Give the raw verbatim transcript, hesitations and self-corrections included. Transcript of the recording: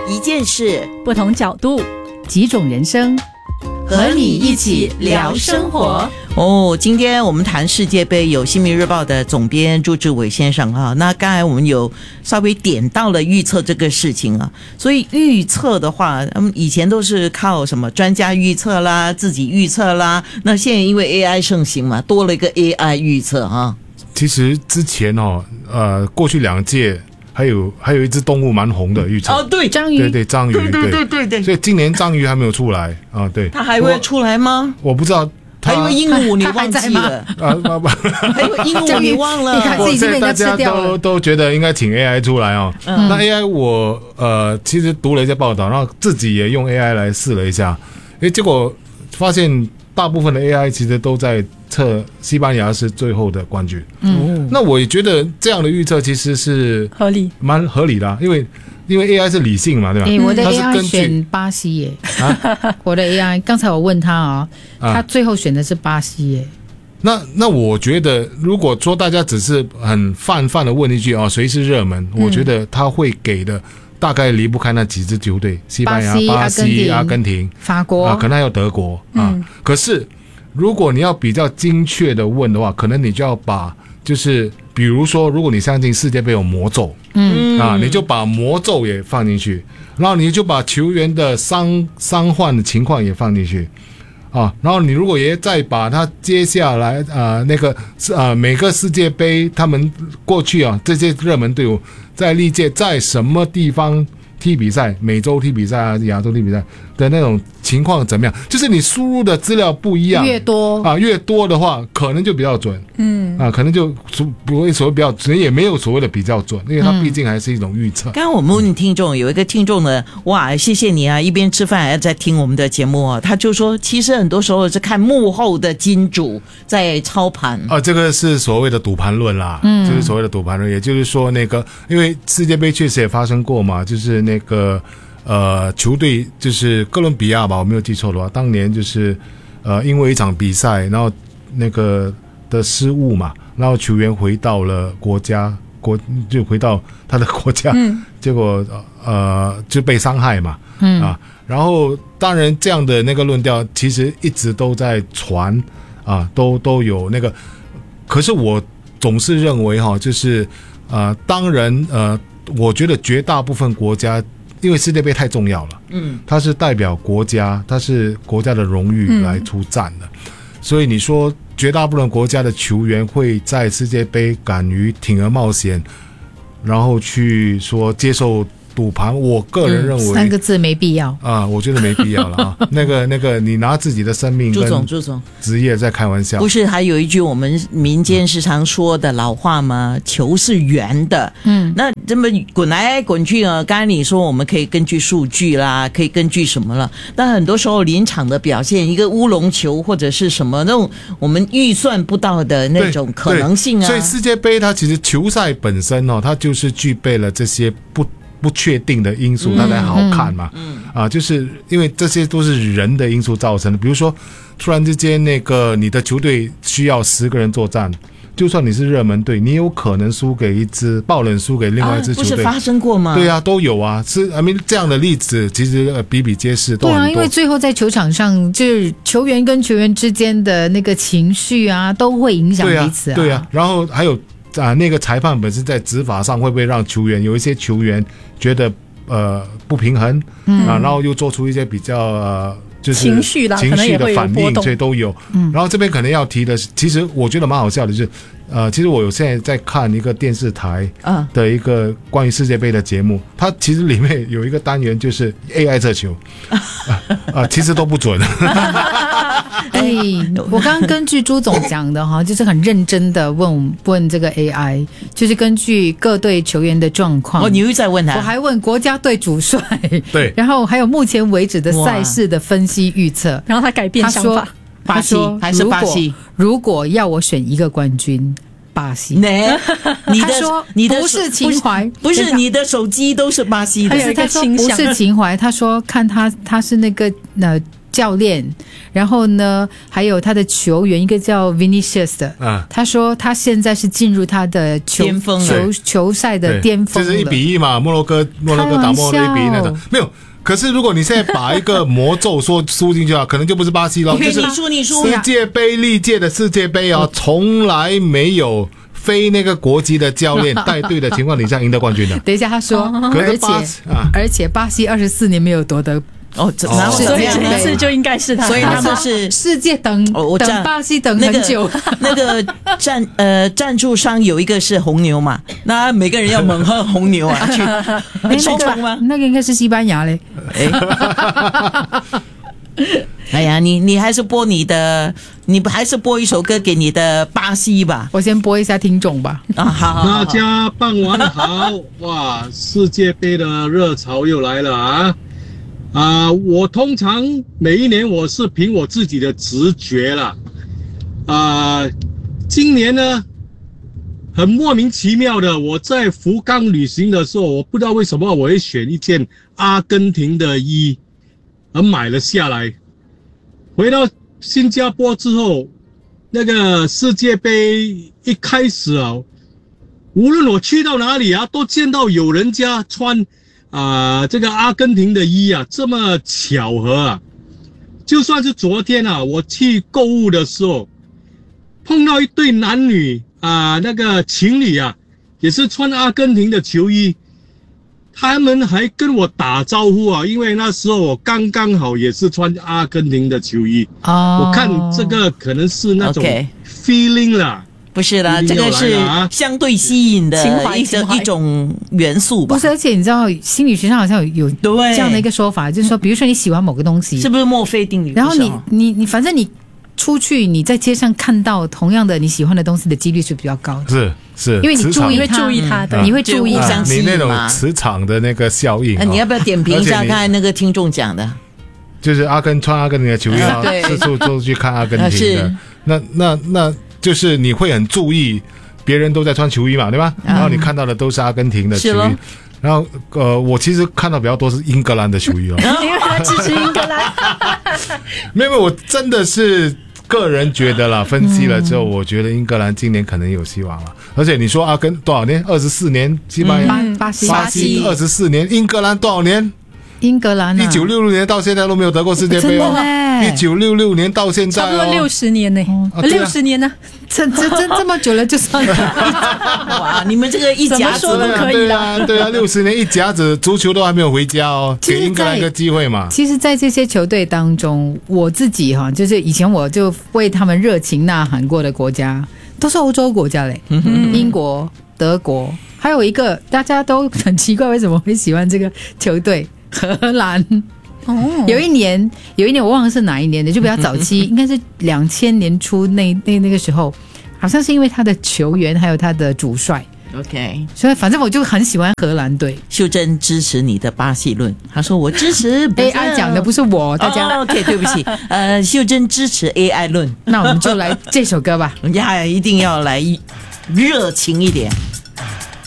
一件事， 不同角度， 几种人生， 和你一起聊生活。哦，今天我们谈世界杯，有新民日报的总编朱志伟先生啊。那刚才我们有稍微点到了预测这个事情啊，所以预测的话，嗯，以前都是靠什么专家预测啦，自己预测啦。那现在因为 A I 盛行嘛，多了一个 A I 预测啊。 其实之前哦，呃，过去两届还有还有一只动物蛮红的预测哦，对， 章鱼， 对对，章鱼， 对对对对对， 所以今年章鱼还没有出来啊，对， 它还会出来吗？ 我, 我不知道。 还有鹦鹉你忘记了啊？不还有鹦鹉你忘了？ 你看自己被人家吃掉了。 大家都都觉得应该请 A I 出来哦。嗯、那 A I 我呃其实读了一些报道，然后自己也用 A I 来试了一下，诶，结果发现大部分的 A I 其实都在测西班牙是最后的冠军。嗯，那我也觉得这样的预测其实是合理， 蛮合理的、啊，因为。因为 A I 是理性嘛，对吧？ 欸、我的 A I 选巴西耶，啊、我的 A I 刚才我问他啊、哦，他最后选的是巴西耶。 那那我觉得，如果说大家只是很泛泛的问一句啊，谁是热门、嗯？我觉得他会给的大概离不开那几支球队：西班牙、巴西、阿根廷、 法国， 啊，可能还有德国啊、嗯。可是如果你要比较精确的问的话，可能你就要把就是。比如说，如果你相信世界杯有魔咒，嗯啊，你就把魔咒也放进去，然后你就把球员的伤伤患的情况也放进去，啊，然后你如果也再把他接下来啊、呃、那个啊每个世界杯他们过去啊这些热门队伍在历届在什么地方踢比赛，美洲踢比赛啊，亚洲踢比赛的那种情况怎么样？就是你输入的资料不一样， 越多啊，越多的话，可能就比较准，嗯，啊，可能就不会所谓比较准，也没有所谓的比较准，因为它毕竟还是一种预测。 刚刚我们问听众，有一个听众呢，哇，谢谢你啊，一边吃饭还在听我们的节目啊，他就说，其实很多时候是看幕后的金主在操盘啊，这个是所谓的赌盘论啦，嗯，就是所谓的赌盘论，也就是说，那个因为世界杯确实也发生过嘛，就是那个。呃，球队就是哥伦比亚吧，我没有记错的话，当年就是呃，因为一场比赛，然后那个的失误嘛，然后球员回到了国家，国就回到他的国家，嗯、结果呃就被伤害嘛，嗯啊，然后当然这样的那个论调其实一直都在传啊，都都有那个，可是我总是认为哈，就是呃，当然呃，我觉得绝大部分国家。因为世界杯太重要了，嗯，它是代表国家，它是国家的荣誉来出战的，嗯、所以你说绝大部分国家的球员会在世界杯敢于铤而冒险，然后去说接受赌盘，我个人认为、嗯、 三个字没必要啊，我觉得没必要了啊。那个那个，你拿自己的生命跟职业在开玩笑， 不是还有一句我们民间时常说的老话吗？球是圆的，嗯，那这么滚来滚去啊。刚才你说我们可以根据数据啦，可以根据什么了？但很多时候临场的表现，一个乌龙球或者是什么那种我们预算不到的那种可能性啊。 所以世界杯它其实球赛本身哦，它就是具备了这些不。不确定的因素，它才好看嘛。嗯，嗯啊，就是因为这些都是人的因素造成的。比如说，突然之间，那个你的球队需要十个人作战，就算你是热门队，你有可能输给一支爆冷，输给另外一支球队，啊、不是发生过吗？ 对啊，都有啊。是I mean这样的例子其实、呃、比比皆是，都很多。 对啊，因为最后在球场上，就是球员跟球员之间的那个情绪啊，都会影响彼此啊。 对啊，对啊，然后还有。啊，那个裁判本身在执法上会不会让球员有一些球员觉得呃不平衡、嗯、啊，然后又做出一些比较呃就是情绪啦， 情绪的反应，所以都有。嗯，然后这边可能要提的是，其实我觉得蛮好笑的，就是呃，其实我有现在在看一个电视台的一个关于世界杯的节目，它其实里面有一个单元就是 A I 测球，啊、呃，其实都不准。 哎，我刚刚根据朱总讲的哈，就是很认真的问问这个 A I， 就是根据各队球员的状况。 哦，你又在问他？ 我还问国家队主帅， 对， 然后还有目前为止的赛事的分析预测。 然后他改变想法， 巴西还是巴西？ 如果要我选一个冠军。巴西， 你的他说你的不是情怀， 不是你的手机都是巴西的， 他说不是情怀，他说看他他是那个呃教练，然后呢，还有他的球员，一个叫 Vinicius 的， 啊他说他现在是进入他的球巅峰了球球赛的巅峰了， 就是一比一嘛，摩洛哥摩洛哥打摩洛哥一比一那种，没有。可是如果你现在把一个魔咒说输进去啊，可能就不是巴西了，就是你输你输， 世界杯历届的世界杯啊，从来没有非那个国籍的教练带队的情况底下赢得冠军的。 等一下他说，而且、 啊、 而且巴西二十四年没有夺得。 哦，然后所以这这次就应该是他， 所以他们是世界等、 哦、我等巴西等很久。 那个、那个赞呃赞助商有一个是红牛嘛，那每个人要猛喝红牛啊，去抽成吗？ 那个应该是西班牙嘞。 哎，哎呀，你你还是播你的，你还是播一首歌给你的巴西吧。 我先播一下听众吧。 啊，好，好，好， 大家傍晚好！哇，世界杯的热潮又来了啊！啊、呃，我通常每一年我是凭我自己的直觉啦。啊、呃，今年呢，很莫名其妙的，我在福冈旅行的时候，我不知道为什么我会选一件阿根廷的衣，而买了下来。回到新加坡之后，那个世界杯一开始啊，无论我去到哪里啊，都见到有人家穿。啊、呃，这个阿根廷的衣啊，这么巧合啊！就算是昨天啊，我去购物的时候，碰到一对男女啊、呃，那个情侣啊，也是穿阿根廷的球衣，他们还跟我打招呼啊，因为那时候我刚刚好也是穿阿根廷的球衣啊， oh. 我看这个可能是那种 feeling 啦。 Okay.不是啦，这个是相对吸引的一种一种元素吧。 不是，而且你知道心理学上好像有有这样的一个说法，就是说，比如说你喜欢某个东西， 是不是墨菲定律？ 然后你你你，反正你出去你在街上看到同样的你喜欢的东西的几率是比较高的。 是是， 因为你注意会注意它的， 你会注意它，你那种磁场的那个效应。 那你要不要点评一下刚才那个听众讲的？ 就是阿根穿阿根廷的球衣啊，四处都去看阿根廷的，那那那就是你会很注意。别人都在穿球衣嘛，对吧？然后你看到的都是阿根廷的球衣，然后呃，我其实看到比较多是英格兰的球衣哦， 因为他支持英格兰。 没有，没有，我真的是个人觉得啦，分析了之后，我觉得英格兰今年可能有希望了。而且你说阿根多少年？二十四年，西班牙、 巴西、 巴西二十四年，英格兰多少年？ 英格兰一九六六年到现在都没有得过世界杯哦。一九六六年到现在哦， 差不多六十年呢，六十年呢， 这这这这么久了就算了。 哇，你们这个一甲子都可以啦，对啊，六十年一甲子，足球都还没有回家哦，给英格兰一个机会嘛。 其实，在这些球队当中，我自己哈，就是以前我就为他们热情呐喊过的国家，都是欧洲国家嘞，嗯、英国、德国，还有一个大家都很奇怪，为什么会喜欢这个球队？荷兰。哦，有一年，有一年我忘了是哪一年的，就比较早期，应该是两千年初那那那个时候，好像是因为他的球员还有他的主帅 ，OK， 所以反正我就很喜欢荷兰队。 秀珍支持你的巴西论，他说我支持 A I 讲的不是我，大家、 哦、OK， 对不起，呃，秀珍支持 A I 论， 那我们就来这首歌吧， 呀，一定要来热情一点。